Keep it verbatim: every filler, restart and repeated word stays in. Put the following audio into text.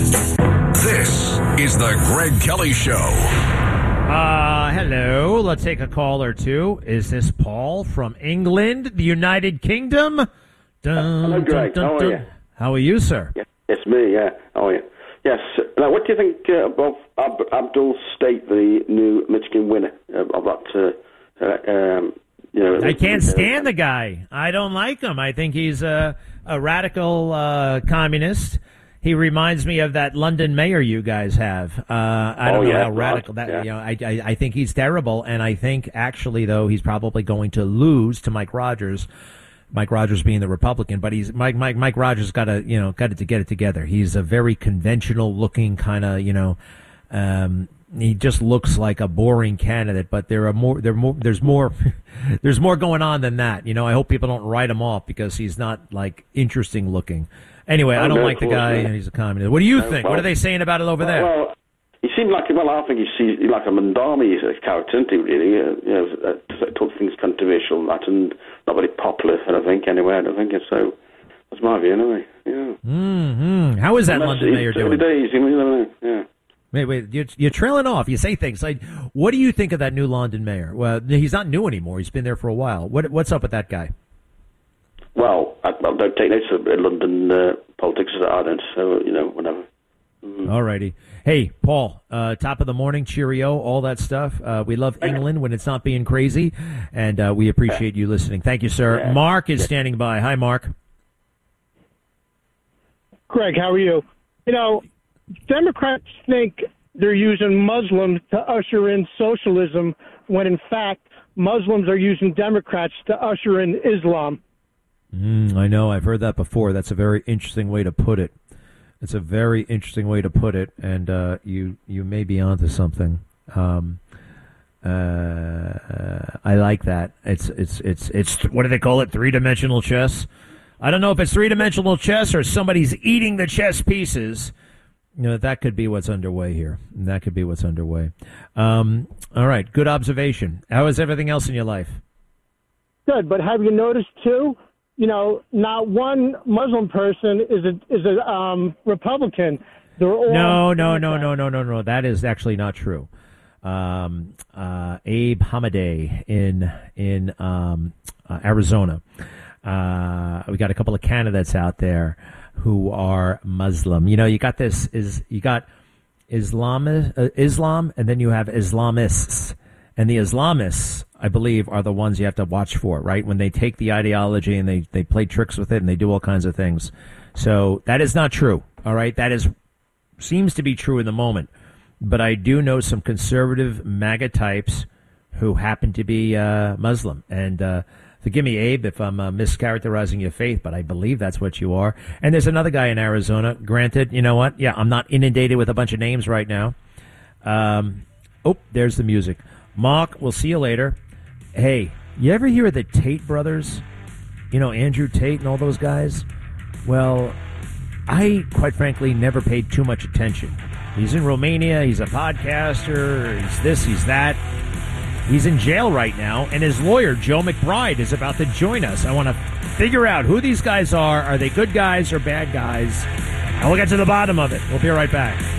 This is the Greg Kelly Show. Uh, hello. Let's take a call or two. Is this Paul from England, the United Kingdom? Dun, Hello, Greg. dun, dun, How are dun. you? How are you, sir? Yeah, it's me, yeah. How are you? Yes. Now, what do you think uh, of Ab- Abdul State, the new Michigan winner uh, of that? Uh, uh, um, you know, I can't uh, stand the guy. I don't like him. I think he's a, a radical uh, communist. He reminds me of that London mayor you guys have. Uh, I don't Oh, know yeah, how radical right, that. yeah. You know, I, I I think he's terrible, and I think actually though he's probably going to lose to Mike Rogers. Mike Rogers being the Republican, but he's Mike Mike Mike Rogers got to you know got to get it together. He's a very conventional looking kind of you know. Um, he just looks like a boring candidate, but there are more. There more. There's more. There's more going on than that. You know, I hope people don't write him off because he's not like interesting looking. Anyway, Oh, I don't no, like the of course, guy, yeah. and he's a communist. What do you No, think? well- What are they saying about it over there? Well, he seemed like, well, I think he's, he's like a Mandami character, isn't he, really? Uh, you know, uh, took things controversial and that, and not very popular, I don't think, anyway. I don't think it's so. That's my view, anyway. Yeah. Mm-hmm. How is that Unless London he's mayor early doing? days, you know, yeah. Wait, wait, you're, you're trailing off. You say things like, what do you think of that new London mayor? Well, he's not new anymore. He's been there for a while. What What's up with that guy? Well, I, I don't take notice of London uh, politics, I don't, so, you know, whatever. Mm-hmm. All righty. Hey, Paul, uh, top of the morning, cheerio, all that stuff. Uh, we love England when it's not being crazy, and uh, we appreciate you listening. Thank you, sir. Yeah. Mark is standing by. Hi, Mark. Greg, how are you? You know, Democrats think they're using Muslims to usher in socialism when, in fact, Muslims are using Democrats to usher in Islam. Mm, I know. I've heard that before. That's a very interesting way to put it. It's a very interesting way to put it, and uh, you you may be onto something. Um, uh, uh, I like that. It's it's it's it's what do they call it? Three dimensional chess. I don't know if it's three dimensional chess or somebody's eating the chess pieces. You know, that could be what's underway here. That could be what's underway. Um, all right, good observation. How is everything else in your life? Good, but have you noticed, too, you know, not one Muslim person is a, is a um, Republican. They're all No, no, no, no, no, no, no. That is actually not true. Um, uh, Abe Hamadeh in in um, uh, Arizona. Uh, we got a couple of candidates out there who are Muslim. You know, you got this is you got Islam, uh, Islam, and then you have Islamists, and the Islamists, I believe, are the ones you have to watch for, right? When they take the ideology and they they play tricks with it and they do all kinds of things. So that is not true. All right, that is seems to be true in the moment, but I do know some conservative MAGA types who happen to be uh, Muslim, and uh, forgive me, Abe, if I'm uh, mischaracterizing your faith, but I believe that's what you are. And there's another guy in Arizona. Granted, you know what? Yeah, I'm not inundated with a bunch of names right now. Um, oh, there's the music. Mark, we'll see you later. Hey, you ever hear of the Tate brothers? You know, Andrew Tate and all those guys? Well, I, quite frankly, never paid too much attention. He's in Romania. He's a podcaster. He's this, he's that. He's in jail right now, and his lawyer, Joe McBride, is about to join us. I want to figure out who these guys are. Are they good guys or bad guys? And we'll get to the bottom of it. We'll be right back.